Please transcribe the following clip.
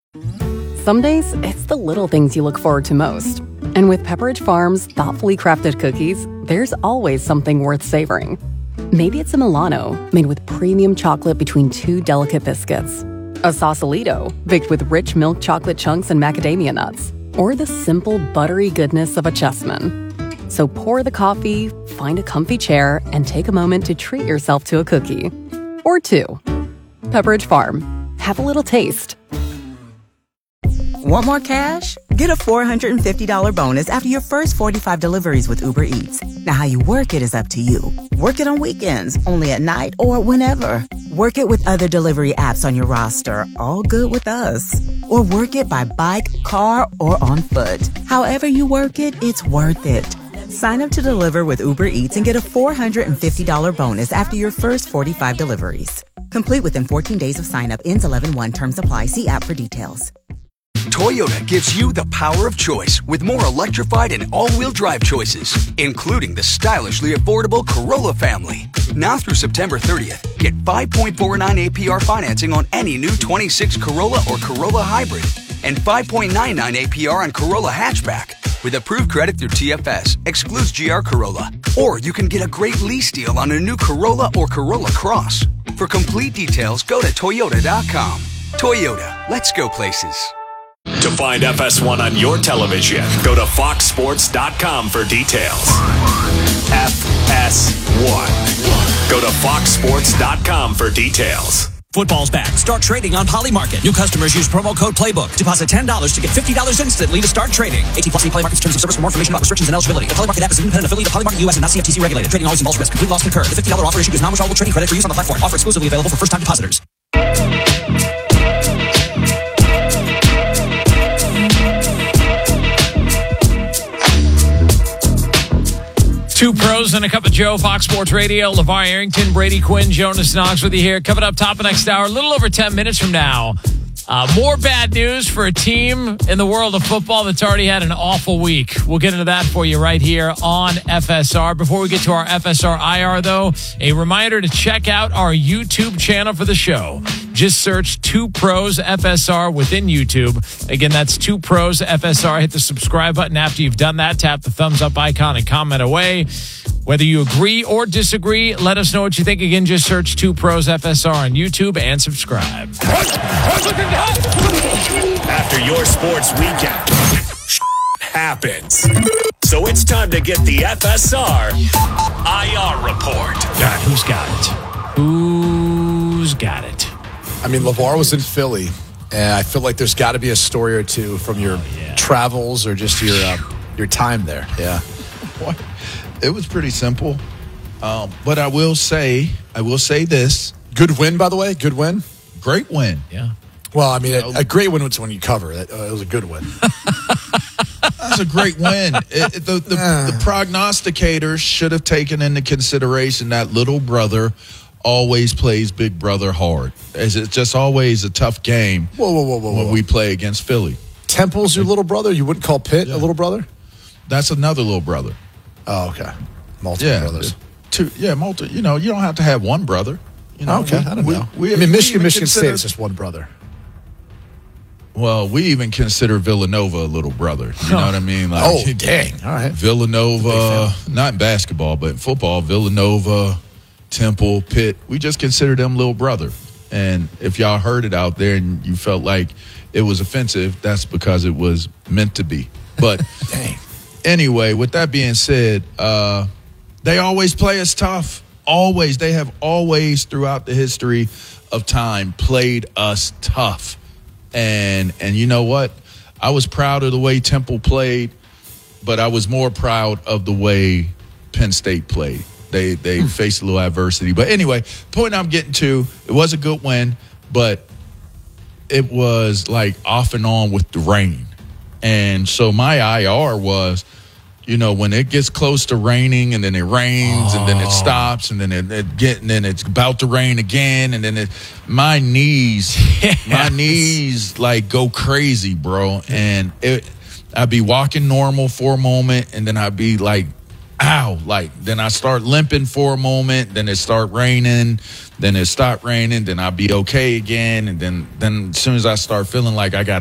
Some days, it's the little things you look forward to most. And with Pepperidge Farm's thoughtfully crafted cookies, there's always something worth savoring. Maybe it's a Milano, made with premium chocolate between two delicate biscuits. A Sausalito, baked with rich milk chocolate chunks and macadamia nuts. Or the simple, buttery goodness of a Chessman. So pour the coffee, find a comfy chair, and take a moment to treat yourself to a cookie. Or two. Pepperidge Farm. Have a little taste. Want more cash? Get a $450 bonus after your first 45 deliveries with Uber Eats. Now, how you work it is up to you. Work it on weekends, only at night, or whenever. Work it with other delivery apps on your roster, all good with us. Or work it by bike, car, or on foot. However you work it, it's worth it. Sign up to deliver with Uber Eats and get a $450 bonus after your first 45 deliveries. Complete within 14 days of sign up. Ends 11/1. Terms apply. See app for details. Toyota gives you the power of choice with more electrified and all-wheel drive choices, including the stylishly affordable Corolla family. Now through September 30th, get 5.49 APR financing on any new 26 Corolla or Corolla Hybrid and 5.99 APR on Corolla Hatchback. With approved credit through TFS, excludes GR Corolla. Or you can get a great lease deal on a new Corolla or Corolla Cross. For complete details, go to Toyota.com. Toyota, let's go places. To find FS1 on your television, go to foxsports.com for details. FS1. Go to foxsports.com for details. Football's back. Start trading on Polymarket. New customers use promo code PLAYBOOK. Deposit $10 to get $50 instantly to start trading. 18 plus Polymarket's terms of service for more information about restrictions and eligibility. The Polymarket app is an independent affiliate of Polymarket US and not CFTC regulated. Trading always involves risk. Complete loss concurred. The $50 offer issued is non-withdrawable trading credit for use on the platform. Offer exclusively available for first-time depositors. Two pros and a cup of Joe, Fox Sports Radio. LeVar Arrington, Brady Quinn, Jonas Knox with you here. Coming up top of next hour, a little over 10 minutes from now. More bad news for a team in the world of football that's already had an awful week. We'll get into that for you right here on FSR. Before we get to our FSR IR, though, a reminder to check out our YouTube channel for the show. Just search Two Pros FSR within YouTube. Again, that's Two Pros FSR. Hit the subscribe button after you've done that. Tap the thumbs up icon and comment away. Whether you agree or disagree, let us know what you think. Again, just search Two Pros FSR on YouTube and subscribe. After your sports weekend, happens. So it's time to get the FSR IR report. God, who's got it? Who's got it? I mean, LeVar was in Philly, and I feel like there's got to be a story or two from your travels or just your time there. Yeah. It was pretty simple. But I will say this. Good win, by the way. Good win. Great win. Yeah. Well, I mean, a great win was when you cover. It was a good win. That's a great win. The prognosticators should have taken into consideration that little brother always plays big brother hard. It's just always a tough game. Whoa. When we play against Philly. Temple's your little brother? You wouldn't call Pitt a little brother? That's another little brother. Oh, okay. Multiple brothers. Two. You don't have to have one brother. Okay, I don't know. Michigan State is just one brother. Well, we even consider Villanova a little brother. You know what I mean? Like, dang. All right. Villanova, not in basketball, but in football, Villanova, Temple, Pitt, we just consider them little brother. And if y'all heard it out there and you felt like it was offensive, that's because it was meant to be. But dang. Anyway, with that being said, they always play us tough. Always. They have always, throughout the history of time, played us tough. And you know what? I was proud of the way Temple played, but I was more proud of the way Penn State played. They faced a little adversity. But anyway, point I'm getting to, it was a good win, but it was like off and on with the rain. And so my IR was, when it gets close to raining and then it rains and then it stops and then then it's about to rain again and then my knees like go crazy, bro. And I'd be walking normal for a moment and then I'd be like, ow, then I start limping for a moment, then it start raining, then it stopped raining, then I'll be okay again, and then as soon as I start feeling like I got